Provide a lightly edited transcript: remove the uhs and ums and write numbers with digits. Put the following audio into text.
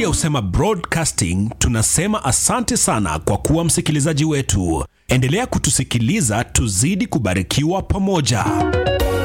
Biblia Husema Broadcasting tunasema asante sana kwa kuwa msikilizaji wetu. Endelea kutusikiliza, tuzidi kubarikiwa pamoja.